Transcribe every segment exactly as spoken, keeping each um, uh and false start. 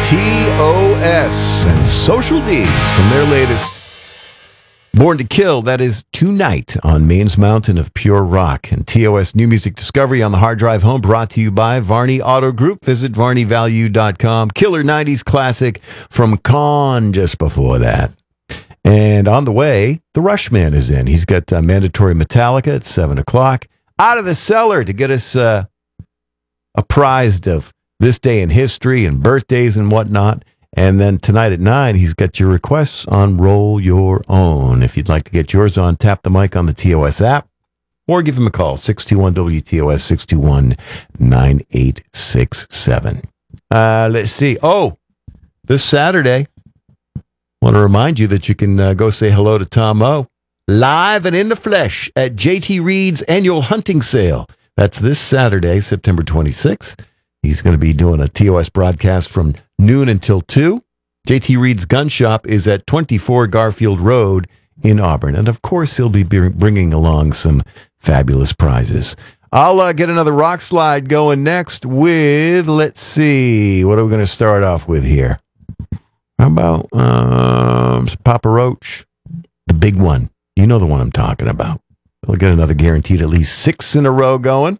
T O S and Social D from their latest Born to Kill. That is tonight on Maine's Mountain of Pure Rock. And T O S New Music Discovery on the hard drive home, brought to you by Varney Auto Group. Visit varney value dot com. Killer nineties classic from Con just before that. And on the way, the Rushman is in. He's got uh, Mandatory Metallica at seven o'clock. Out of the cellar to get us uh, apprised of this day in history and birthdays and whatnot. And then tonight at nine, he's got your requests on Roll Your Own. If you'd like to get yours on, tap the mic on the T O S app or give him a call, six two one W T O S, six two one, nine eight six seven. Uh, let's see. Oh, this Saturday, I want to remind you that you can uh, go say hello to Tom O live and in the flesh at J T Reed's annual hunting sale. That's this Saturday, September twenty-sixth. He's going to be doing a T O S broadcast from noon until two. J T Reed's Gun Shop is at twenty-four Garfield Road in Auburn. And, of course, he'll be bringing along some fabulous prizes. I'll uh, get another rock slide going next with, let's see, what are we going to start off with here? How about um, Papa Roach, the big one. You know the one I'm talking about. We'll get another guaranteed at least six in a row going.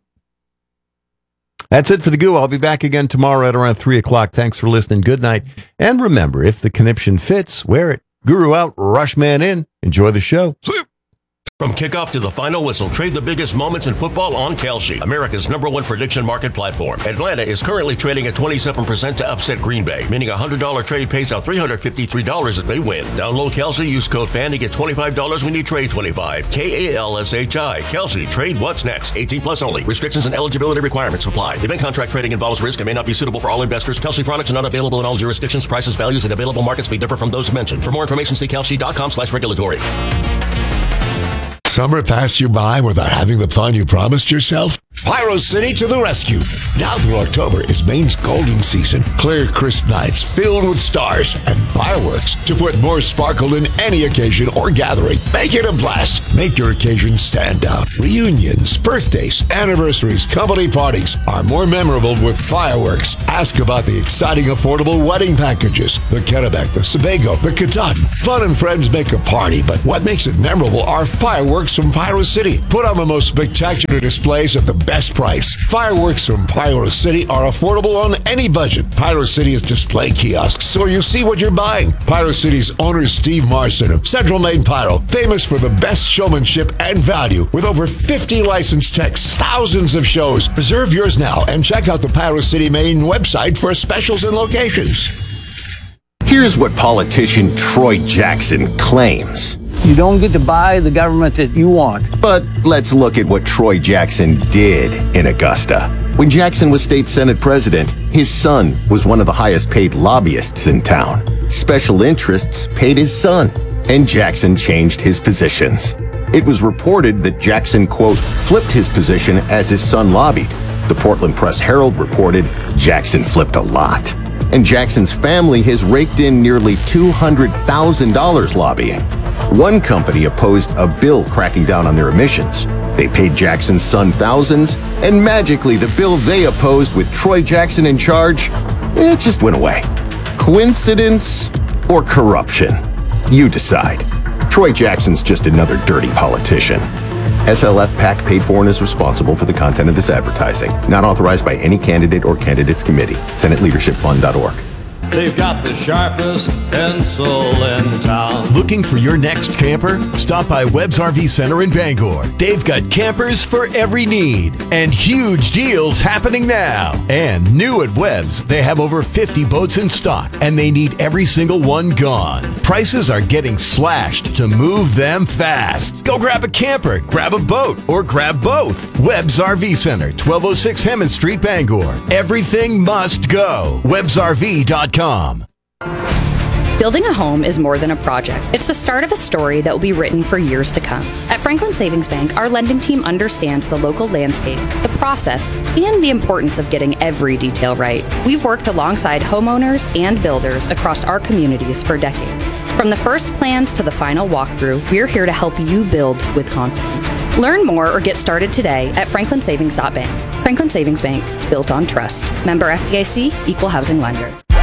That's it for the Goo. I'll be back again tomorrow at around three o'clock. Thanks for listening. Good night. And remember, if the conniption fits, wear it. Guru out, Rushman in. Enjoy the show. See you. From kickoff to the final whistle, trade the biggest moments in football on Kalshi, America's number one prediction market platform. Atlanta is currently trading at twenty-seven percent to upset Green Bay, meaning a one hundred dollars trade pays out three hundred fifty-three dollars if they win. Download Kalshi, use code FAN to get twenty-five dollars when you trade twenty-five. K A L S H I. Kalshi. Trade what's next. eighteen plus only. Restrictions and eligibility requirements apply. Event contract trading involves risk and may not be suitable for all investors. Kalshi products are not available in all jurisdictions. Prices, values, and available markets may differ from those mentioned. For more information, see kalshi.com slash regulatory. Summer passed you by without having the fun you promised yourself? Pyro City to the rescue. Now through October is Maine's golden season. Clear, crisp nights filled with stars and fireworks to put more sparkle in any occasion or gathering. Make it a blast. Make your occasion stand out. Reunions, birthdays, anniversaries, company parties are more memorable with fireworks. Ask about the exciting, affordable wedding packages. The Kennebec, the Sebago, the Katahdin. Fun and friends make a party, but what makes it memorable are fireworks from Pyro City. Put on the most spectacular displays at the best price. Fireworks from Pyro City are affordable on any budget. Pyro City is display kiosks, so you see what you're buying. Pyro City's owner, Steve Marson of Central Maine Pyro, famous for the best showmanship and value, with over fifty licensed techs, thousands of shows. Reserve yours now and check out the Pyro City Maine website for specials and locations. Here's what politician Troy Jackson claims. You don't get to buy the government that you want. But let's look at what Troy Jackson did in Augusta. When Jackson was state senate president, his son was one of the highest paid lobbyists in town. Special interests paid his son, and Jackson changed his positions. It was reported that Jackson, quote, flipped his position as his son lobbied. The Portland Press-Herald reported Jackson flipped a lot. And Jackson's family has raked in nearly two hundred thousand dollars lobbying. One company opposed a bill cracking down on their emissions. They paid Jackson's son thousands, and magically the bill they opposed with Troy Jackson in charge, it just went away. Coincidence or corruption? You decide. Troy Jackson's just another dirty politician. S L F PAC paid for and is responsible for the content of this advertising. Not authorized by any candidate or candidates committee. Senate Leadership Fund dot org. They've got the sharpest pencil in town. Looking for your next camper? Stop by Webb's R V Center in Bangor. They've got campers for every need and huge deals happening now. And new at Webb's, they have over fifty boats in stock and they need every single one gone. Prices are getting slashed to move them fast. Go grab a camper, grab a boat, or grab both. Webb's R V Center, twelve oh six Hammond Street, Bangor. Everything must go. Webbs R V dot com. Building a home is more than a project. It's the start of a story that will be written for years to come. At Franklin Savings Bank, our lending team understands the local landscape, the process, and the importance of getting every detail right. We've worked alongside homeowners and builders across our communities for decades. From the first plans to the final walkthrough, we're here to help you build with confidence. Learn more or get started today at franklin savings dot bank. Franklin Savings Bank, built on trust. Member F D I C, Equal Housing Lender.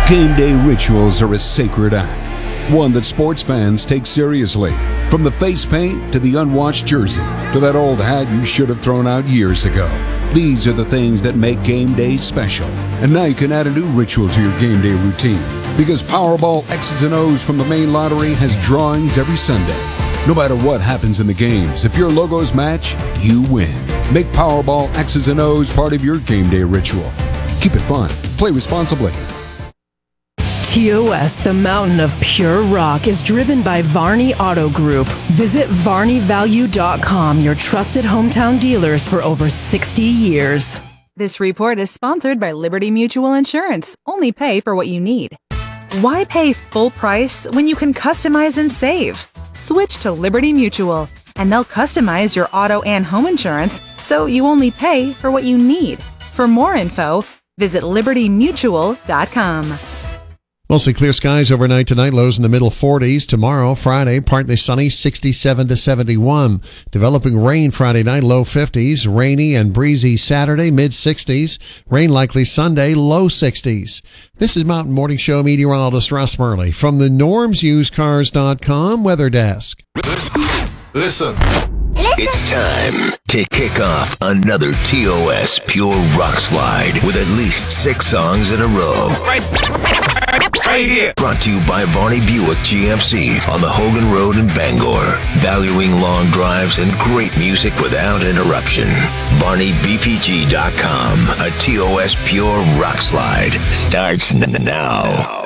Game day rituals are a sacred act, one that sports fans take seriously. From the face paint to the unwashed jersey to that old hat you should have thrown out years ago. These are the things that make game day special. And now you can add a new ritual to your game day routine, because Powerball X's and O's from the main lottery has drawings every Sunday. No matter what happens in the games, if your logos match, you win. Make Powerball X's and O's part of your game day ritual. Keep it fun. Play responsibly. T O S, the mountain of pure rock, is driven by Varney Auto Group. Visit varney value dot com, your trusted hometown dealers for over sixty years. This report is sponsored by Liberty Mutual Insurance. Only pay for what you need. Why pay full price when you can customize and save? Switch to Liberty Mutual, and they'll customize your auto and home insurance so you only pay for what you need. For more info, visit liberty mutual dot com. Mostly clear skies overnight tonight, lows in the middle forties. Tomorrow, Friday, partly sunny, sixty-seven to seventy-one. Developing rain Friday night, low fifties. Rainy and breezy Saturday, mid sixties. Rain likely Sunday, low sixties. This is Mountain Morning Show meteorologist Russ Murley from the norms used cars dot com weather desk. Listen. It's time to kick off another T O S Pure Rock Slide with at least six songs in a row. Right, right here. Brought to you by Varney Buick G M C on the Hogan Road in Bangor. Valuing long drives and great music without interruption. Varney B P G dot com. A T O S Pure Rock Slide starts n- now.